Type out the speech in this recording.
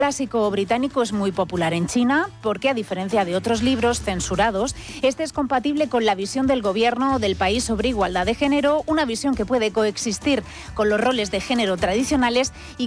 El clásico británico es muy popular en China porque, a diferencia de otros libros censurados, este es compatible con la visión del gobierno del país sobre igualdad de género, una visión que puede coexistir con los roles de género tradicionales y